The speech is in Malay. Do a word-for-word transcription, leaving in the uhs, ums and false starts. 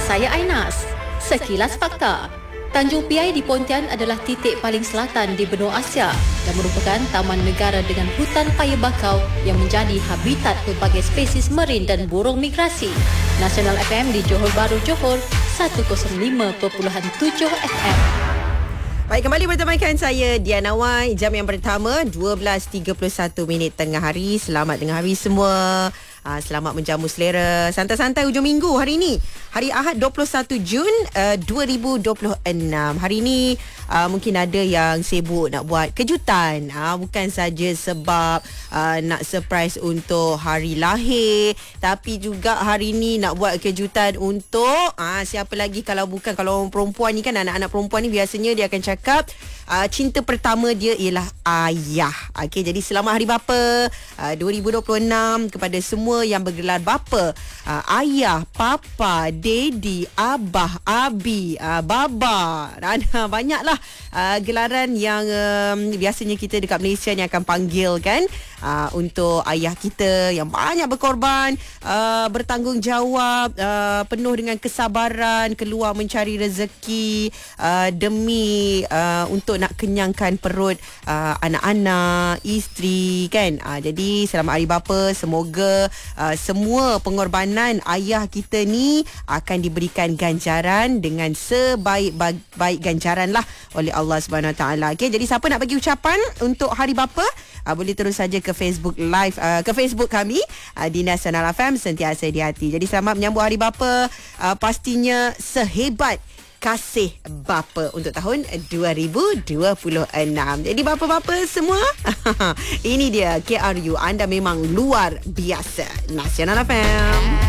Saya Ainas. Sekilas Fakta. Tanjung Piai di Pontian adalah titik paling selatan di benua Asia dan merupakan taman negara dengan hutan paya bakau yang menjadi habitat pelbagai spesies marin dan burung migrasi. Nasional F M di Johor Bahru, Johor, seratus lima perpuluhan tujuh F M. Baik, kembali bertemakan saya Diana Wai. Jam yang pertama dua belas tiga puluh satu minit tengah hari. Selamat tengah hari semua. Uh, selamat menjamu selera santai-santai hujung minggu hari ini. Hari Ahad dua puluh satu Jun uh, dua ribu dua puluh enam. Hari ini uh, mungkin ada yang sibuk nak buat kejutan. Uh, bukan saja sebab uh, nak surprise untuk hari lahir, tapi juga hari ini nak buat kejutan untuk uh, siapa lagi kalau bukan, kalau orang perempuan ni kan, anak-anak perempuan ni biasanya dia akan cakap uh, cinta pertama dia ialah ayah. Okey, jadi selamat hari bapa uh, dua ribu dua puluh enam kepada semua yang bergelar bapa, uh, ayah, papa, daddy, abah, abi, uh, baba, dan uh, banyaklah uh, gelaran yang um, biasanya kita dekat Malaysia ni akan panggil kan, uh, untuk ayah kita yang banyak berkorban, uh, bertanggungjawab, uh, penuh dengan kesabaran, keluar mencari rezeki uh, demi uh, untuk nak kenyangkan perut uh, anak-anak, isteri kan. Uh, jadi selamat hari bapa. Semoga Uh, semua pengorbanan ayah kita ni akan diberikan ganjaran dengan sebaik-baik ganjaran lah oleh Allah Subhanahu Wa Taala. Okey, jadi siapa nak bagi ucapan untuk hari bapa, uh, boleh terus saja ke Facebook live, uh, ke Facebook kami uh, di Nasional F M, sentiasa di hati. Jadi selamat menyambut hari bapa, uh, pastinya sehebat kasih bapa untuk tahun dua ribu dua puluh enam. Jadi bapa-bapa semua, ini dia K R U, anda memang luar biasa. Nasional F M.